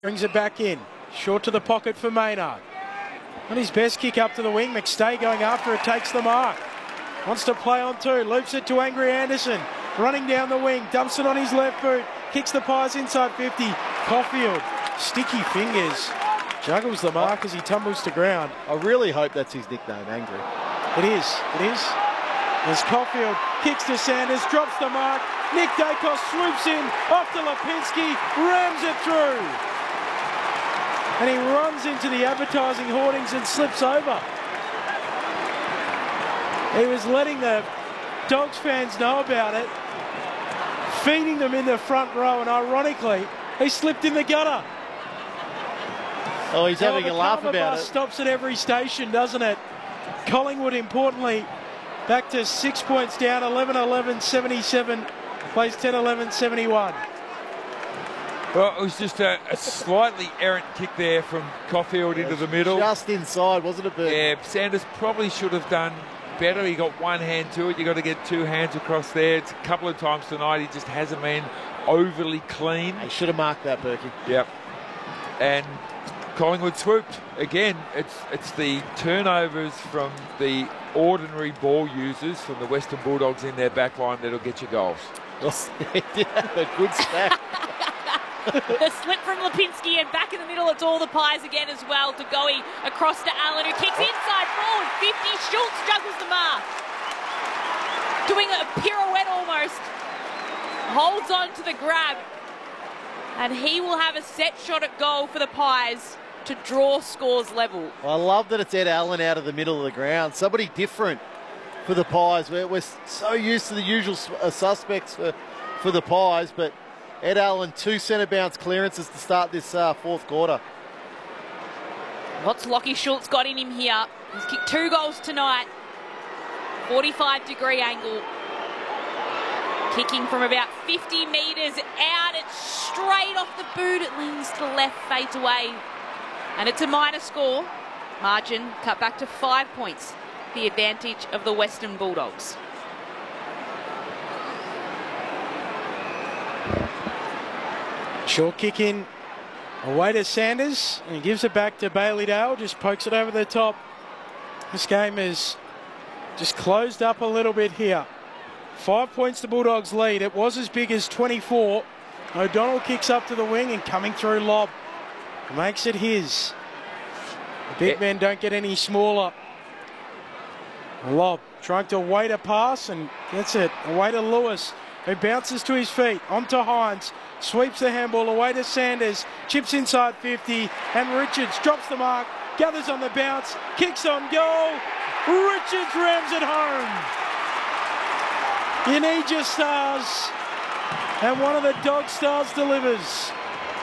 Brings it back in. Short to the pocket for Maynard. On his best kick up to the wing. McStay going after it, takes the mark. Wants to play on two. Loops it to Angry Anderson. Running down the wing. Dumps it on his left boot. Kicks the Pies inside 50. Caulfield. Sticky fingers. Juggles the mark as he tumbles to ground. I really hope that's his nickname, Angry. It is. It is. As Caulfield kicks to Sanders. Drops the mark. Nick Dacos swoops in. Off to Lipinski. Rams it through. And he runs into the advertising hoardings and slips over. He was letting the Dogs fans know about it, feeding them in the front row, and ironically, he slipped in the gutter. Oh, he's having a laugh about it. Stops at every station, doesn't it? Collingwood, importantly, back to 6 points down, 11-11-77, plays 10-11-71. Well, it was just a slightly errant kick there from Caulfield into the middle. Just inside, wasn't it, Bert? Yeah, Sanders probably should have done better. He got one hand to it. You've got to get two hands across there. It's a couple of times tonight he just hasn't been overly clean. He should have marked that, Berkey. Yep. And Collingwood swooped. Again, it's the turnovers from the ordinary ball users from the Western Bulldogs in their back line that'll get you goals. A good stack. The slip from Lipinski, and back in the middle, it's all the Pies again as well. To Goey across to Allen, who kicks inside forward, 50. Schultz juggles the mark. Doing a pirouette almost. Holds on to the grab. And he will have a set shot at goal for the Pies to draw scores level. I love that it's Ed Allen out of the middle of the ground. Somebody different for the Pies. We're so used to the usual suspects for the Pies, but Ed Allen, 2 centre bounce clearances to start this fourth quarter. What's Lockie Schultz got in him here? He's kicked 2 goals tonight. 45-degree angle. Kicking from about 50 metres out. It's straight off the boot. It leans to the left, fades away. And it's a minor score. Margin cut back to 5 points. The advantage of the Western Bulldogs. Short kick in, away to Sanders, and he gives it back to Bailey Dale, just pokes it over the top. This game is just closed up a little bit here. 5 points the Bulldogs lead. It was as big as 24. O'Donnell kicks up to the wing and coming through lob. Makes it his. The big men don't get any smaller. Lob trying to wait a pass and gets it away to Lewis, who bounces to his feet, onto Hines, sweeps the handball away to Sanders, chips inside 50, and Richards drops the mark, gathers on the bounce, kicks on goal. Richards rams it home. You need your stars, and one of the Dog stars delivers.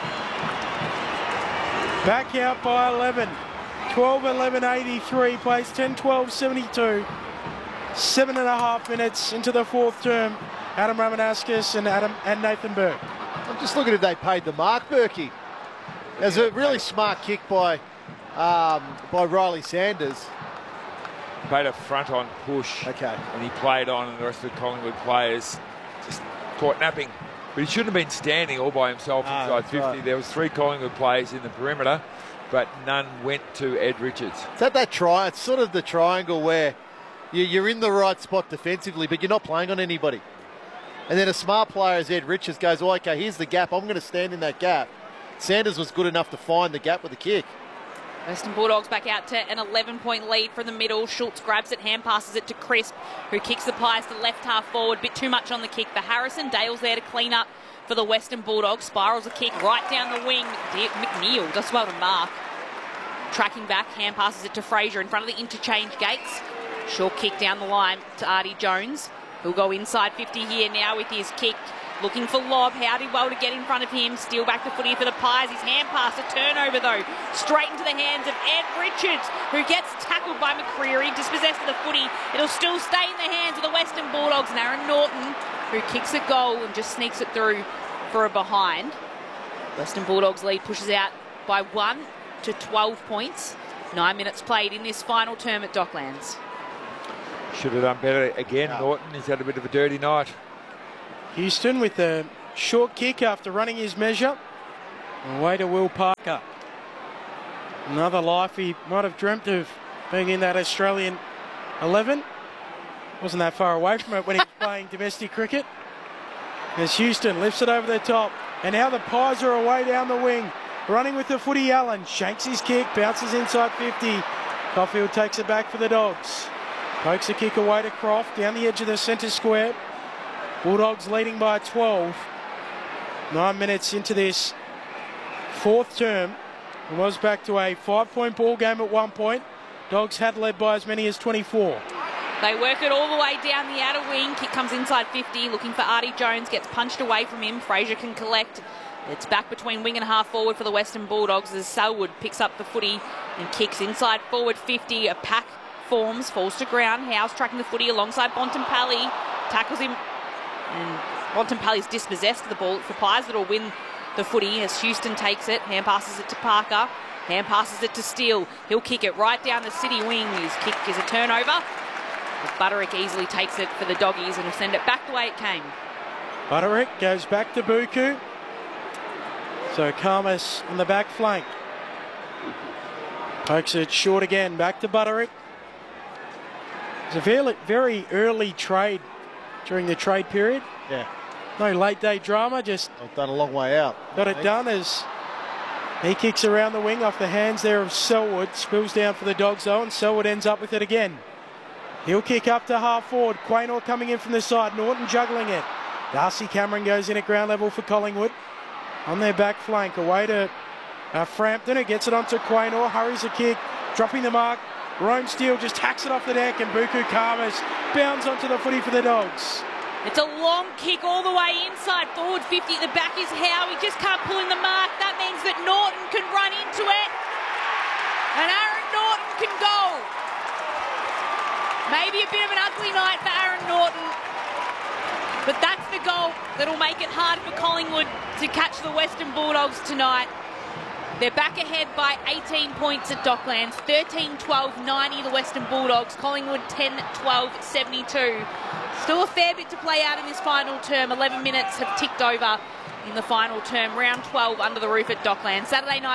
Back out by 11. 12-11-83, plays 10-12-72. 7.5 minutes into the fourth term. Adam Ramanauskas and Nathan Burke. I'm just looking if they paid the mark, Berkey. There's a really smart kick by Riley Sanders. Made a front-on push. Okay. And he played on, and the rest of the Collingwood players just caught napping. But he shouldn't have been standing all by himself inside 50. Right. There was 3 Collingwood players in the perimeter, but none went to Ed Richards. Is that try? It's sort of the triangle where you're in the right spot defensively, but you're not playing on anybody. And then a smart player as Ed Richards goes, oh, okay, here's the gap. I'm going to stand in that gap. Sanders was good enough to find the gap with the kick. Western Bulldogs back out to an 11-point lead from the middle. Schultz grabs it, hand passes it to Crisp, who kicks the Pies to left half forward. Bit too much on the kick for Harrison. Dale's there to clean up for the Western Bulldogs. Spirals a kick right down the wing. McNeil does well to mark. Tracking back, hand passes it to Fraser in front of the interchange gates. Short kick down the line to Artie Jones, who'll go inside 50 here now with his kick. Looking for lob. Howdy well to get in front of him. Steal back the footy for the Pies. His hand pass, a turnover though. Straight into the hands of Ed Richards, who gets tackled by McCreery. Dispossessed of the footy. It'll still stay in the hands of the Western Bulldogs. And Aaron Norton, who kicks a goal and just sneaks it through for a behind. Western Bulldogs lead pushes out by 1 to 12 points. 9 minutes played in this final term at Docklands. Should have done better again. No. Norton, he's had a bit of a dirty night. Houston with a short kick after running his measure. Away to Will Parker. Another life he might have dreamt of being in that Australian 11. Wasn't that far away from it when he was playing domestic cricket. As Houston lifts it over the top. And now the Pies are away down the wing. Running with the footy, Allen shanks his kick, bounces inside 50. Caulfield takes it back for the Dogs. Pokes a kick away to Croft, down the edge of the centre square. Bulldogs leading by 12. 9 minutes into this fourth term. It was back to a 5-point ball game at one point. Dogs had led by as many as 24. They work it all the way down the outer wing. Kick comes inside 50, looking for Artie Jones. Gets punched away from him. Fraser can collect. It's back between wing and half forward for the Western Bulldogs as Selwood picks up the footy and kicks inside forward 50. A pack forms, falls to ground. Howes tracking the footy alongside Bontempelli. Tackles him. And Bontempelli's dispossessed of the ball. It's the Pies that'll win the footy as Houston takes it. Hand passes it to Parker. Hand passes it to Steele. He'll kick it right down the city wing. His kick is a turnover. Butterick easily takes it for the Doggies and will send it back the way it came. Butterick goes back to Buku. So Khamis on the back flank. Pokes it short again. Back to Butterick. It's a very early trade during the trade period. Yeah. No late day drama, just I've done a long way out. got it done as he kicks around the wing off the hands there of Selwood. Spills down for the Dogs though, and Selwood ends up with it again. He'll kick up to half forward. Quaynor coming in from the side. Norton juggling it. Darcy Cameron goes in at ground level for Collingwood. On their back flank, away to Frampton, who gets it onto Quaynor, hurries a kick, dropping the mark. Rome Steele just hacks it off the deck, and Buku Khamis bounds onto the footy for the Dogs. It's a long kick all the way inside forward 50. At the back is Howe. He just can't pull in the mark. That means that Norton can run into it. And Aaron Norton can go. Maybe a bit of an ugly night for Aaron Norton. But that's the goal that'll make it hard for Collingwood to catch the Western Bulldogs tonight. They're back ahead by 18 points at Docklands. 13-12-90 the Western Bulldogs. Collingwood 10-12-72. Still a fair bit to play out in this final term. 11 minutes have ticked over in the final term. Round 12 under the roof at Docklands. Saturday night.